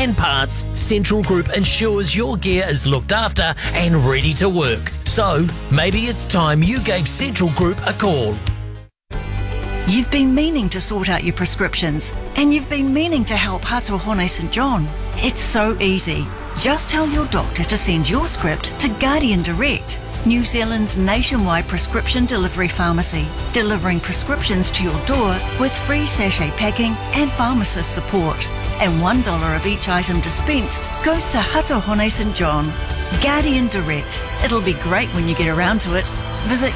and parts, Central Group ensures your gear is looked after and ready to work. So, maybe it's time you gave Central Group a call. You've been meaning to sort out your prescriptions, and you've been meaning to help Hatuhone St John. It's so easy. Just tell your doctor to send your script to Guardian Direct, New Zealand's nationwide prescription delivery pharmacy, delivering prescriptions to your door with free sachet packing and pharmacist support. And $1 of each item dispensed goes to Hatuhone St John. Guardian Direct. It'll be great when you get around to it. Visit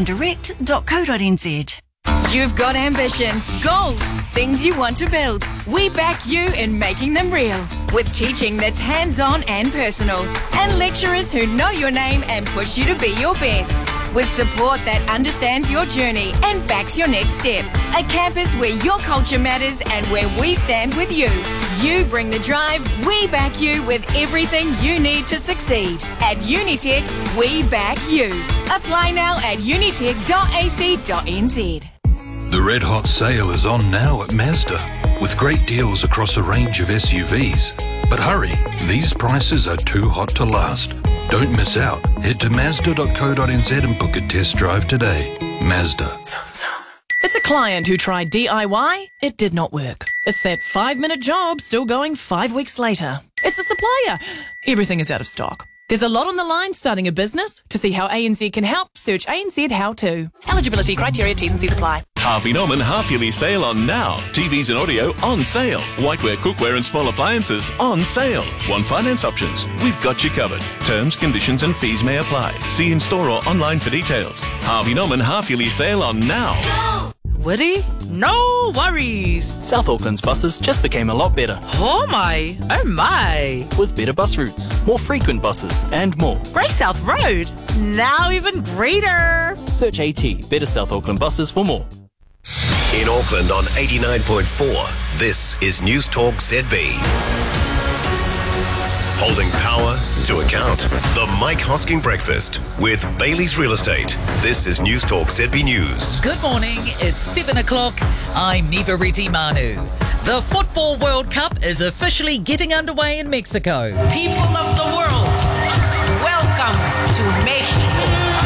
guardiandirect.co.nz. You've got ambition, goals, things you want to build. We back you in making them real. With teaching that's hands-on and personal. And lecturers who know your name and push you to be your best. With support that understands your journey and backs your next step. A campus where your culture matters and where we stand with you. You bring the drive, we back you with everything you need to succeed. At Unitec, we back you. Apply now at unitec.ac.nz. The Red Hot sale is on now at Mazda, with great deals across a range of SUVs. But hurry, these prices are too hot to last. Don't miss out. Head to Mazda.co.nz and book a test drive today. Mazda. It's a client who tried DIY. It did not work. It's that 5-minute job still going 5 weeks later. It's a supplier. Everything is out of stock. There's a lot on the line starting a business. To see how ANZ can help, search ANZ How To. Eligibility criteria, T's and C's apply. Harvey Norman half-yearly sale on now. TVs and audio on sale. Whiteware, cookware and small appliances on sale. One finance options. We've got you covered. Terms, conditions and fees may apply. See in store or online for details. Harvey Norman half-yearly sale on now. Woody? No worries. South Auckland's buses just became a lot better. Oh my. With better bus routes, more frequent buses and more. Grey South Road. Now even greater. Search AT, Better South Auckland buses for more. In Auckland on 89.4, this is News Talk ZB. Holding power to account. The Mike Hosking Breakfast with Bailey's Real Estate. This is News Talk ZB News. Good morning. It's 7 o'clock. I'm Niva Reti Manu. The Football World Cup is officially getting underway in Mexico. People of the world, welcome to Mexico.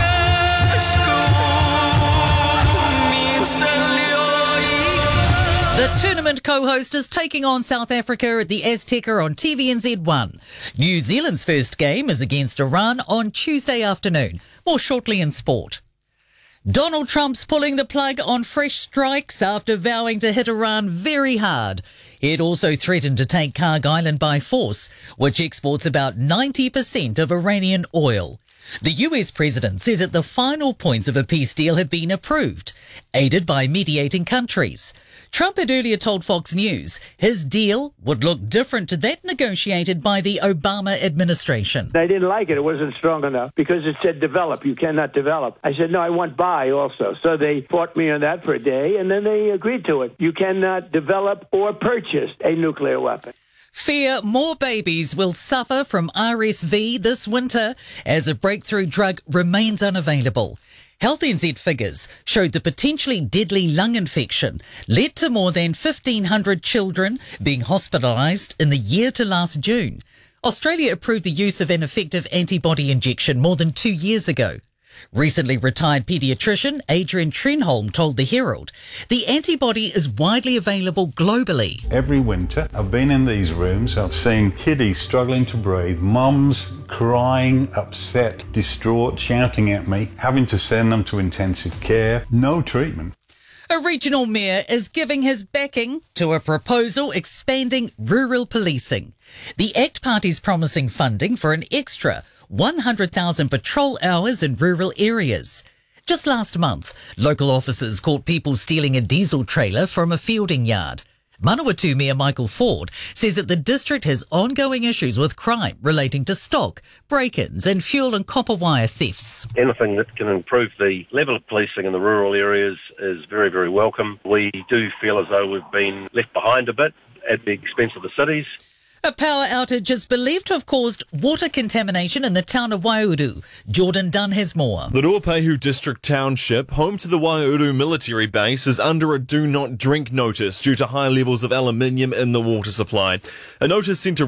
The tournament co-host is taking on South Africa at the Azteca on TVNZ1. New Zealand's first game is against Iran on Tuesday afternoon. More shortly in sport. Donald Trump's pulling the plug on fresh strikes after vowing to hit Iran very hard. It also threatened to take Karg Island by force, which exports about 90% of Iranian oil. The US president says that the final points of a peace deal have been approved, aided by mediating countries. Trump had earlier told Fox News his deal would look different to that negotiated by the Obama administration. They didn't like it. It wasn't strong enough because it said develop. You cannot develop. I said, no, I want buy also. So they fought me on that for a day, and then they agreed to it. You cannot develop or purchase a nuclear weapon. Fear more babies will suffer from RSV this winter as a breakthrough drug remains unavailable. Health NZ figures showed the potentially deadly lung infection led to more than 1,500 children being hospitalised in the year to last June. Australia approved the use of an effective antibody injection more than 2 years ago. Recently retired paediatrician Adrian Trenholm told The Herald the antibody is widely available globally. Every winter I've been in these rooms, I've seen kiddies struggling to breathe, mums crying, upset, distraught, shouting at me, having to send them to intensive care, no treatment. A regional mayor is giving his backing to a proposal expanding rural policing. The ACT Party's promising funding for an extra 100,000 patrol hours in rural areas. Just last month, local officers caught people stealing a diesel trailer from a fielding yard. Manawatu Mayor Michael Ford says that the district has ongoing issues with crime relating to stock, break-ins and fuel and copper wire thefts. Anything that can improve the level of policing in the rural areas is very, very welcome. We do feel as though we've been left behind a bit at the expense of the cities. A power outage is believed to have caused water contamination in the town of Waiuru. Jordan Dunn has more. The Ruapehu District Township, home to the Waiuru military base, is under a do not drink notice due to high levels of aluminium in the water supply. A notice sent to